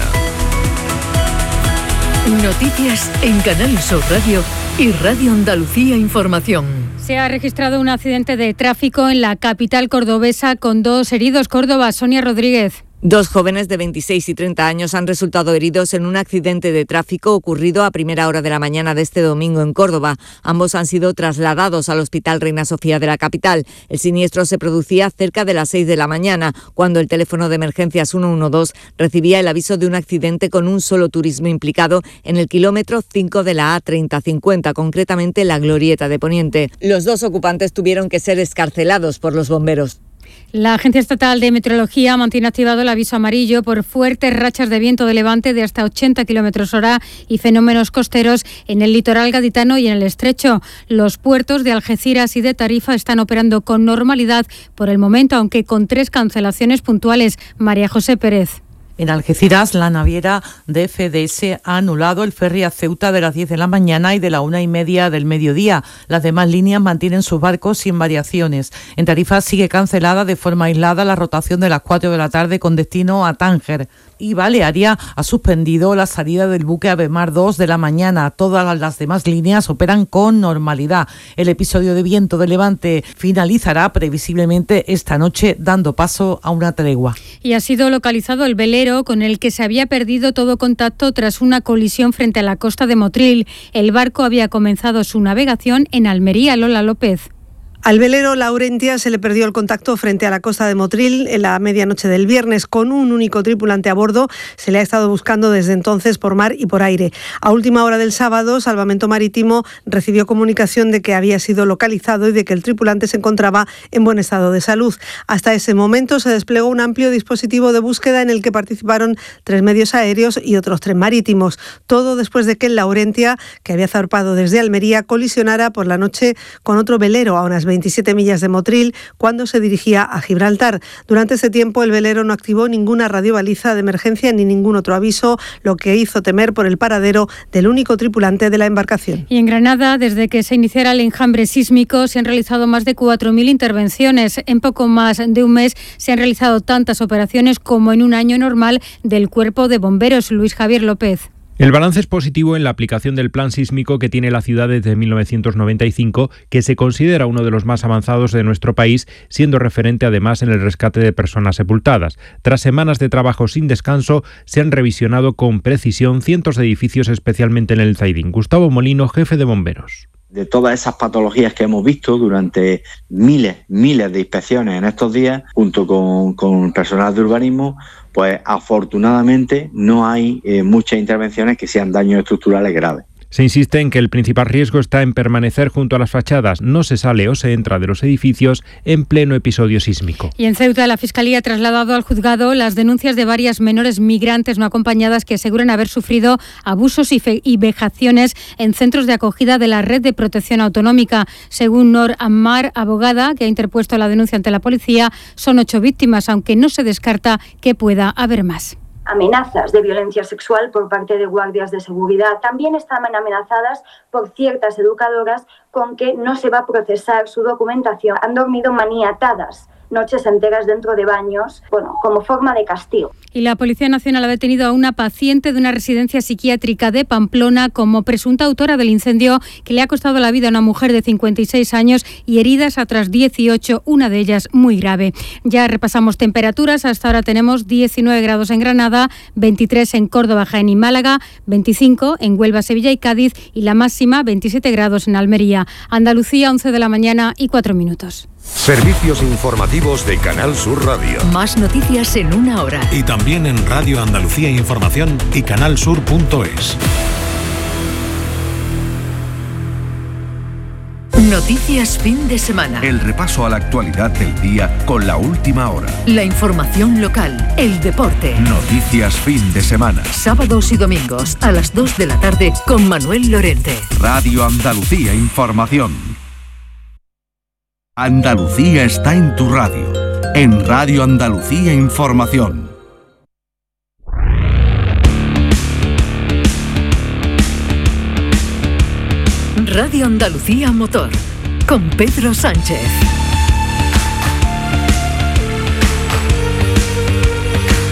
S7: Noticias en Canal Sur Radio y Radio Andalucía Información.
S8: Se ha registrado un accidente de tráfico en la capital cordobesa con dos heridos. Córdoba, Sonia Rodríguez.
S9: Dos jóvenes de veintiséis y treinta años han resultado heridos en un accidente de tráfico ocurrido a primera hora de la mañana de este domingo en Córdoba. Ambos han sido trasladados al Hospital Reina Sofía de la capital. El siniestro se producía cerca de las seis de la mañana, cuando el teléfono de emergencias ciento doce recibía el aviso de un accidente con un solo turismo implicado en el kilómetro cinco de la A treinta cincuenta, concretamente la Glorieta de Poniente. Los dos ocupantes tuvieron que ser excarcelados por los bomberos.
S8: La Agencia Estatal de Meteorología mantiene activado el aviso amarillo por fuertes rachas de viento de levante de hasta ochenta kilómetros hora y fenómenos costeros en el litoral gaditano y en el estrecho. Los puertos de Algeciras y de Tarifa están operando con normalidad por el momento, aunque con tres cancelaciones puntuales. María José Pérez.
S10: En Algeciras, la naviera de F D S ha anulado el ferry a Ceuta de las diez de la mañana y de la una y media del mediodía. Las demás líneas mantienen sus barcos sin variaciones. En Tarifa sigue cancelada de forma aislada la rotación de las cuatro de la tarde con destino a Tánger. Y Balearia ha suspendido la salida del buque Avemar dos de la mañana. Todas las demás líneas operan con normalidad. El episodio de viento de levante finalizará previsiblemente esta noche, dando paso a una tregua.
S8: Y ha sido localizado el velero con el que se había perdido todo contacto tras una colisión frente a la costa de Motril. El barco había comenzado su navegación en Almería. Lola López.
S11: Al velero Laurentia se le perdió el contacto frente a la costa de Motril en la medianoche del viernes. Con un único tripulante a bordo, se le ha estado buscando desde entonces por mar y por aire. A última hora del sábado, Salvamento Marítimo recibió comunicación de que había sido localizado y de que el tripulante se encontraba en buen estado de salud. Hasta ese momento se desplegó un amplio dispositivo de búsqueda en el que participaron tres medios aéreos y otros tres marítimos. Todo después de que el Laurentia, que había zarpado desde Almería, colisionara por la noche con otro velero a unas veintisiete millas de Motril cuando se dirigía a Gibraltar. Durante ese tiempo el velero no activó ninguna radiobaliza de emergencia ni ningún otro aviso, lo que hizo temer por el paradero del único tripulante de la embarcación.
S8: Y en Granada, desde que se iniciara el enjambre sísmico, se han realizado más de cuatro mil intervenciones. En poco más de un mes se han realizado tantas operaciones como en un año normal del Cuerpo de Bomberos. Luis Javier López.
S4: El balance es positivo en la aplicación del plan sísmico que tiene la ciudad desde mil novecientos noventa y cinco, que se considera uno de los más avanzados de nuestro país, siendo referente además en el rescate de personas sepultadas. Tras semanas de trabajo sin descanso, se han revisionado con precisión cientos de edificios, especialmente en el Zaidín. Gustavo Molino, jefe de bomberos.
S12: De todas esas patologías que hemos visto durante miles, miles de inspecciones en estos días, junto con, con personal de urbanismo, pues afortunadamente no hay eh, muchas intervenciones que sean daños estructurales graves.
S4: Se insiste en que el principal riesgo está en permanecer junto a las fachadas. No se sale o se entra de los edificios en pleno episodio sísmico.
S8: Y en Ceuta, la Fiscalía ha trasladado al juzgado las denuncias de varias menores migrantes no acompañadas que aseguran haber sufrido abusos y, fe- y vejaciones en centros de acogida de la Red de Protección Autonómica. Según Nor Ammar, abogada que ha interpuesto la denuncia ante la policía, son ocho víctimas, aunque no se descarta que pueda haber más.
S13: Amenazas de violencia sexual por parte de guardias de seguridad. También están amenazadas por ciertas educadoras con que no se va a procesar su documentación. Han dormido maniatadas noches enteras dentro de baños, bueno, como forma de castigo.
S8: Y la Policía Nacional ha detenido a una paciente de una residencia psiquiátrica de Pamplona como presunta autora del incendio que le ha costado la vida a una mujer de cincuenta y seis años y heridas a otras dieciocho, una de ellas muy grave. Ya repasamos temperaturas. Hasta ahora tenemos diecinueve grados en Granada, veintitrés en Córdoba, Jaén y Málaga, veinticinco en Huelva, Sevilla y Cádiz y la máxima veintisiete grados en Almería. Andalucía, once de la mañana y cuatro minutos.
S6: Servicios informativos de Canal Sur Radio.
S7: Más noticias en una hora.
S14: Y también en Radio Andalucía Información y canalsur punto es.
S7: Noticias fin de semana.
S3: El repaso a la actualidad del día con la última hora.
S7: La información local, el deporte.
S3: Noticias fin de semana.
S7: Sábados y domingos a las dos de la tarde con Manuel Lorente.
S3: Radio Andalucía Información. Andalucía está en tu radio. En Radio Andalucía Información.
S7: Radio Andalucía Motor, con Pedro Sánchez.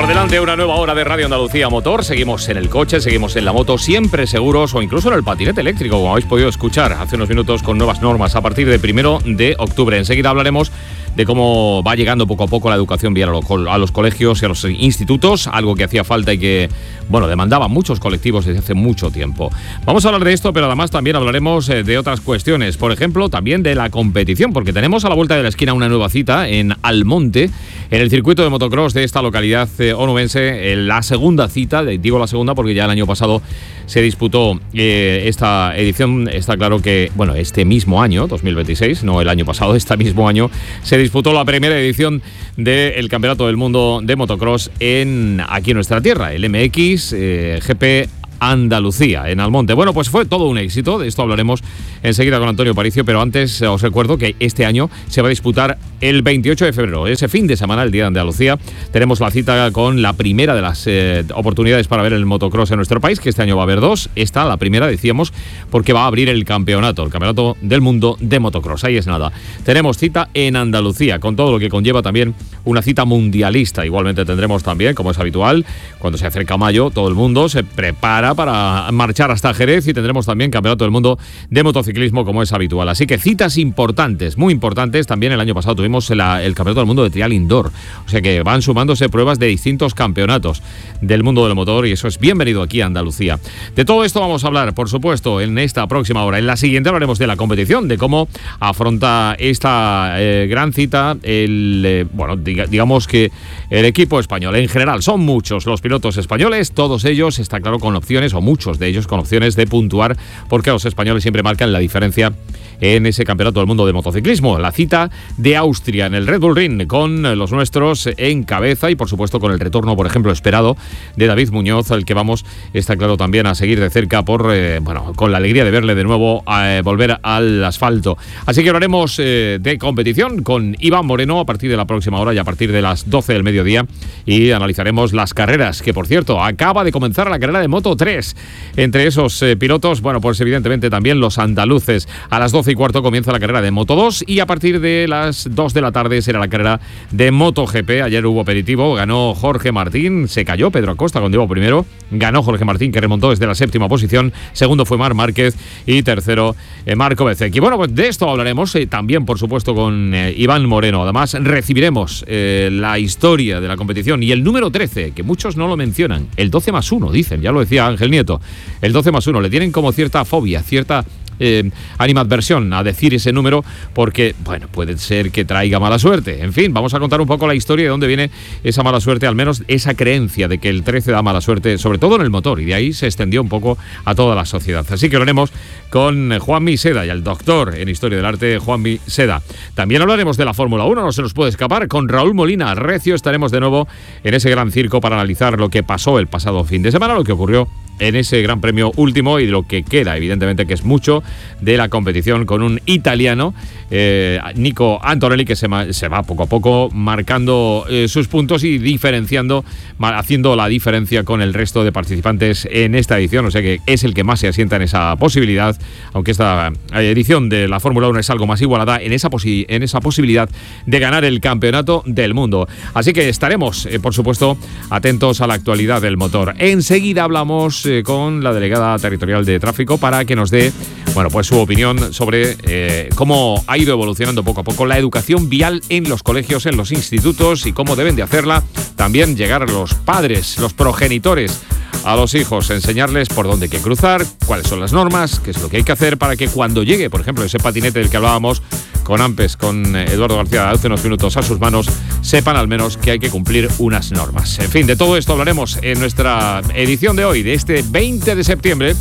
S2: Por delante una nueva hora de Radio Andalucía Motor. Seguimos en el coche, seguimos en la moto, siempre seguros, o incluso en el patinete eléctrico, como habéis podido escuchar hace unos minutos, con nuevas normas a partir del primero de octubre. Enseguida hablaremos de cómo va llegando poco a poco la educación vial a los, a los colegios y a los institutos, algo que hacía falta y que, bueno, demandaba muchos colectivos desde hace mucho tiempo. Vamos a hablar de esto, pero además también hablaremos de otras cuestiones, por ejemplo, también de la competición, porque tenemos a la vuelta de la esquina una nueva cita en Almonte, en el circuito de motocross de esta localidad eh, onubense, en la segunda cita, digo la segunda porque ya el año pasado se disputó eh, esta edición. Está claro que, bueno, este mismo año, dos mil veintiséis, no el año pasado, este mismo año, se disputó la primera edición del Campeonato del Mundo de Motocross en aquí en nuestra tierra, el M X eh, G P Andalucía, en Almonte. Bueno, pues fue todo un éxito, de esto hablaremos enseguida con Antonio Paricio, pero antes os recuerdo que este año se va a disputar el veintiocho de febrero, ese fin de semana, el Día de Andalucía. Tenemos la cita con la primera de las eh, oportunidades para ver el motocross en nuestro país, que este año va a haber dos. Esta, la primera, decíamos, porque va a abrir el campeonato, el Campeonato del Mundo de Motocross. Ahí es nada. Tenemos cita en Andalucía, con todo lo que conlleva también una cita mundialista. Igualmente tendremos también, como es habitual, cuando se acerca mayo, todo el mundo se prepara para marchar hasta Jerez y tendremos también Campeonato del Mundo de Motociclismo, como es habitual. Así que citas importantes, muy importantes. También el año pasado tuvimos la, el Campeonato del Mundo de Trial Indoor. O sea que van sumándose pruebas de distintos campeonatos del mundo del motor y eso es bienvenido aquí a Andalucía. De todo esto vamos a hablar, por supuesto, en esta próxima hora. En la siguiente hablaremos de la competición, de cómo afronta esta eh, gran cita el, eh, bueno, diga, digamos que el equipo español. En general, son muchos los pilotos españoles, todos ellos, está claro, con opciones, o muchos de ellos con opciones de puntuar, porque los españoles siempre marcan la diferencia en ese Campeonato del Mundo de Motociclismo. La cita de Austria en el Red Bull Ring, con los nuestros en cabeza y por supuesto con el retorno, por ejemplo, esperado de David Muñoz, al que vamos, está claro, también a seguir de cerca por, eh, bueno, con la alegría de verle de nuevo eh, volver al asfalto. Así que hablaremos eh, de competición con Iván Moreno a partir de la próxima hora y a partir de las doce del mediodía, y analizaremos las carreras, que por cierto, acaba de comenzar la carrera de Moto tres. Entre esos eh, pilotos, bueno, pues evidentemente también los andaluces. A las doce y cuarto comienza la carrera de Moto dos y a partir de las dos de la tarde será la carrera de MotoGP. Ayer hubo aperitivo, ganó Jorge Martín, se cayó Pedro Acosta cuando iba primero, ganó Jorge Martín, que remontó desde la séptima posición, segundo fue Marc Márquez y tercero eh, Marco Bezzecchi. Bueno, pues de esto hablaremos eh, también, por supuesto, con eh, Iván Moreno. Además, recibiremos eh, la historia de la competición y el número trece, que muchos no lo mencionan, el doce más uno, dicen, ya lo decía Ángel Nieto, el doce más uno, le tienen como cierta fobia, cierta eh, animadversión a decir ese número porque, bueno, puede ser que traiga mala suerte. En fin, vamos a contar un poco la historia de dónde viene esa mala suerte, al menos esa creencia de que el trece da mala suerte, sobre todo en el motor, y de ahí se extendió un poco a toda la sociedad. Así que lo haremos con Juanmi Seda y el doctor en Historia del Arte, Juanmi Seda. También hablaremos de la Fórmula uno, no se nos puede escapar, con Raúl Molina Recio. Estaremos de nuevo en ese gran circo para analizar lo que pasó el pasado fin de semana, lo que ocurrió en ese gran premio último y lo que queda, evidentemente, que es mucho de la competición, con un italiano, eh, Nico Antonelli, que se, se va poco a poco marcando eh, sus puntos y diferenciando, haciendo la diferencia con el resto de participantes en esta edición. O sea que es el que más se asienta en esa posibilidad, aunque esta edición de la Fórmula uno es algo más igualada, en esa, posi- en esa posibilidad de ganar el campeonato del mundo. Así que estaremos, eh, por supuesto, atentos a la actualidad del motor. Enseguida hablamos con la delegada territorial de tráfico para que nos dé, bueno, pues su opinión sobre eh, cómo ha ido evolucionando poco a poco la educación vial en los colegios, en los institutos, y cómo deben de hacerla también llegar los padres, los progenitores a los hijos, enseñarles por dónde hay que cruzar, cuáles son las normas, qué es lo que hay que hacer para que cuando llegue, por ejemplo, ese patinete del que hablábamos con AMPES, con Eduardo García hace unos minutos, a sus manos, sepan al menos que hay que cumplir unas normas. En fin, de todo esto hablaremos en nuestra edición de hoy, de este veinte de septiembre,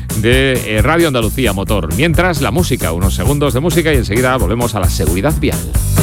S2: de Radio Andalucía Motor. Mientras, la música, unos segundos de música y enseguida volvemos a la seguridad vial.